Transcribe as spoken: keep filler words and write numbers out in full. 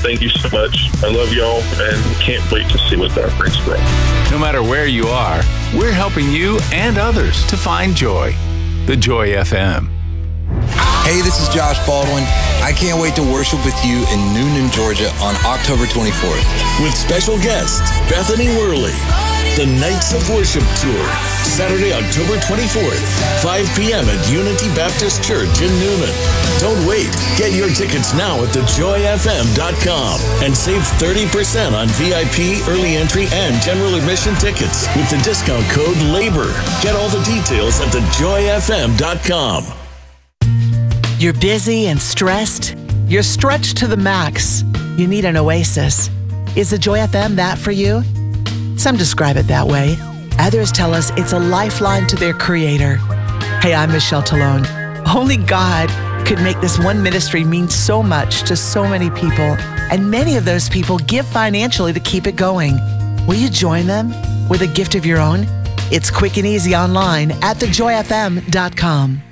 Thank you so much. I love y'all and can't wait to see what that brings for us. No matter where you are, we're helping you and others to find joy. The Joy F M. Hey, this is Josh Baldwin. I can't wait to worship with you in Noonan, Georgia on October twenty-fourth. With special guest, Bethany Worley. The Nights of Worship Tour, Saturday, October twenty-fourth, five p.m. at Unity Baptist Church in Noonan. Don't wait. Get your tickets now at the joy f m dot com and save thirty percent on V I P, early entry, and general admission tickets with the discount code LABOR. Get all the details at the joy f m dot com. You're busy and stressed. You're stretched to the max. You need an oasis. Is the Joy F M that for you? Some describe it that way. Others tell us it's a lifeline to their creator. Hey, I'm Michelle Talone. Only God could make this one ministry mean so much to so many people, and many of those people give financially to keep it going. Will you join them with a gift of your own? It's quick and easy online at the joy f m dot com.